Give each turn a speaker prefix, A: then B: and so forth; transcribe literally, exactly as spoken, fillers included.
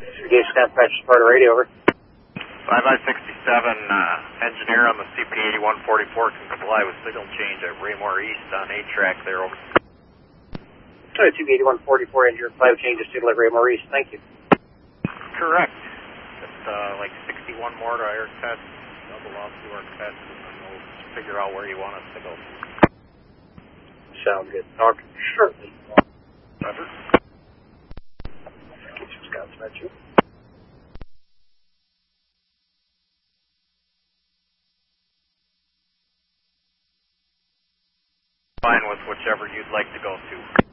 A: Gauge dispatch, Sparta radio, over.
B: five by sixty-seven, uh, engineer on the C P eighty-one forty-four can comply with signal change at Raymore East on eight track there, over.
A: two eighty-one forty-four, engineer, five changes to delivery Raymore East, thank you.
B: Correct. Just uh, like sixty-one more to air test, double off to our test, and then we'll figure out where you want us to go.
A: Sounds good. Talk shortly.
B: Roger.
A: Get some scouts about you.
B: Fine with whichever you'd like to go to.